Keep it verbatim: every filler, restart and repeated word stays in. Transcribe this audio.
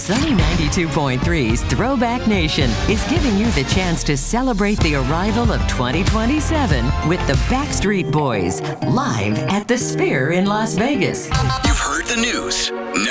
Sunny ninety-two point three's Throwback Nation is giving you the chance to celebrate the arrival of twenty twenty-seven with the Backstreet Boys live at the Sphere in Las Vegas. You've heard the news.